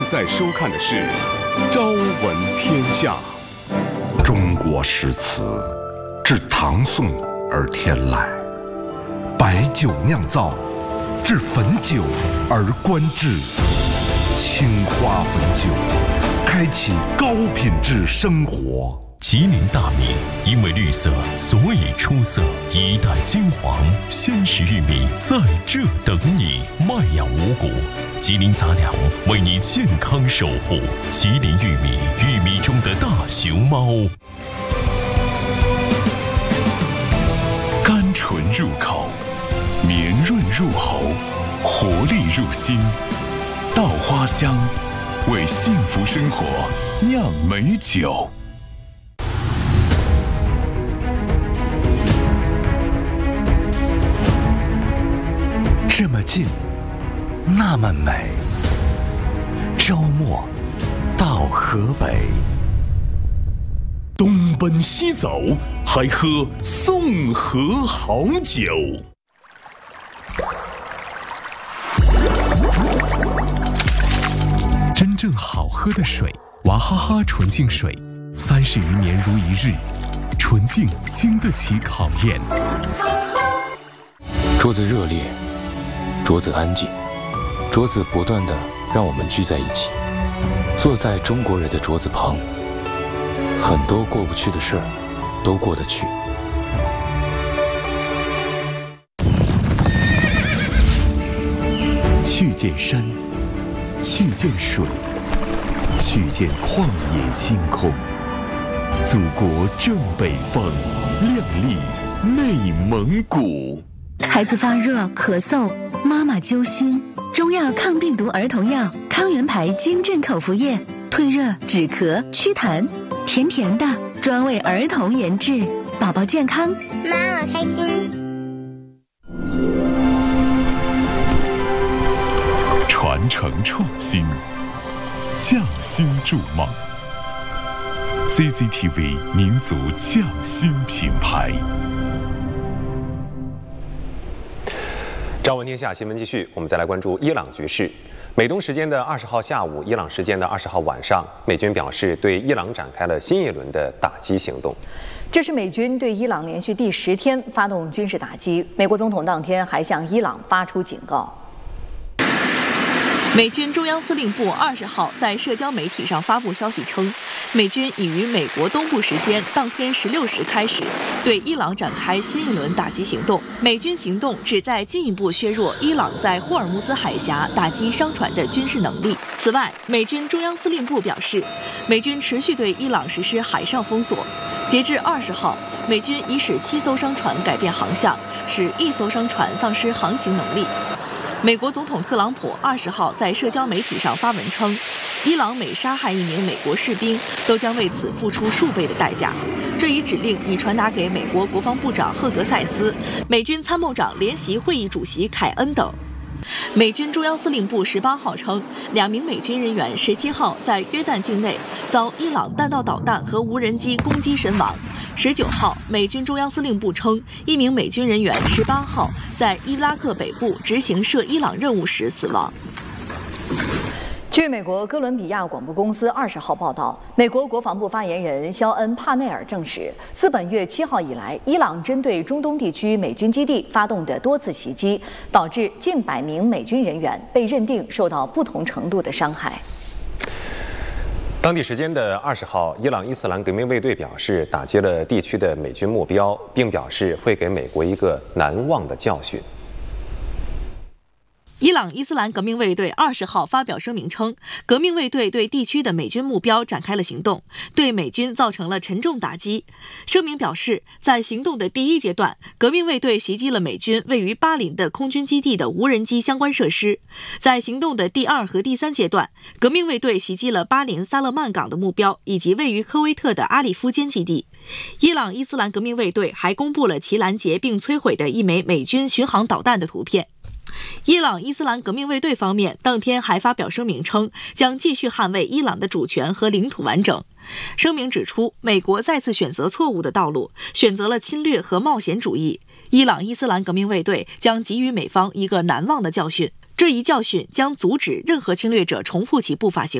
在收看的是《朝闻天下》。 中国诗词自唐宋而天来，白酒酿造，至汾酒而观之。青花汾酒，开启高品质生活。 吉林大米因为绿色，所以出色。一代金黄，鲜食玉米在这等你。麦养五谷，吉林杂粮为你健康守护。吉林玉米，玉米中的大熊猫。甘醇入口，绵润入喉，活力入心。稻花香，为幸福生活酿美酒。这么近，那么美。周末到河北，东奔西走，还喝宋河好酒。真正好喝的水，娃哈哈纯净水，30余年如一日，纯净经得起考验。 桌子热烈，桌子安静，桌子不断地让我们聚在一起，坐在中国人的桌子旁，很多过不去的事儿都过得去。 去见山，去见水，去见旷野星空。祖国正北方，亮丽内蒙古。 孩子发热咳嗽，妈妈揪心，中药抗病毒儿童药康源牌金镇口服液，退热止咳祛痰，甜甜的，专为儿童研制，宝宝健康， 妈妈开心。 传承创新，匠心筑梦。CCTV 民族匠心品牌。 朝闻天下新闻继续，我们再来关注伊朗局势。美东时间的20号下午，伊朗时间的20号晚上，美军表示对伊朗展开了新一轮的打击行动。 这是美军对伊朗连续第10天发动军事打击。美国总统当天还向伊朗发出警告。 美军中央司令部20号在社交媒体上发布消息称，美军已于美国东部时间当天16时开始对伊朗展开新一轮打击行动。美军行动旨在进一步削弱伊朗在霍尔木兹海峡打击商船的军事能力。此外，美军中央司令部表示，美军持续对伊朗实施海上封锁。截至20号，美军已使7艘商船改变航向，使1艘商船丧失航行能力。美国总统特朗普20号在社交媒体上发文称，伊朗每杀害1名美国士兵，都将为此付出数倍的代价。这一指令已传达给美国国防部长赫格塞斯、美军参谋长联席会议主席凯恩等。美军中央司令部18号称，2名美军人员17号在约旦境内遭伊朗弹道导弹和无人机攻击身亡。19号，美军中央司令部称，1名美军人员18号在伊拉克北部执行涉伊朗任务时死亡。 据美国哥伦比亚广播公司20号报道，美国国防部发言人肖恩·帕内尔证实，自本月7号以来，伊朗针对中东地区美军基地发动的多次袭击，导致近100名美军人员被认定受到不同程度的伤害。 当地时间的20号，伊朗伊斯兰革命卫队表示打击了地区的美军目标，并表示会给美国一个难忘的教训。 伊朗伊斯兰革命卫队20号发表声明称，革命卫队对地区的美军目标展开了行动，对美军造成了沉重打击。声明表示，在行动的第1阶段，革命卫队袭击了美军位于巴林的空军基地的无人机相关设施；在行动的第2和第3阶段，革命卫队袭击了巴林萨勒曼港的目标以及位于科威特的阿里夫坚基地。伊朗伊斯兰革命卫队还公布了其拦截并摧毁的1枚美军巡航导弹的图片。伊朗伊斯兰革命卫队方面当天还发表声明称，将继续捍卫伊朗的主权和领土完整。声明指出，美国再次选择错误的道路，选择了侵略和冒险主义。伊朗伊斯兰革命卫队将给予美方一个难忘的教训。 这一教训将阻止任何侵略者重复其不法行为。